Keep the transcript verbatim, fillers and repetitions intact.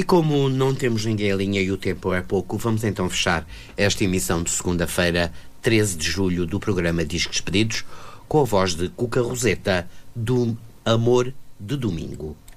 como não temos ninguém em linha e o tempo é pouco, vamos então fechar esta emissão de segunda-feira, treze de julho, do programa Discos Pedidos, com a voz de Cuca Roseta, do Amor de Domingo.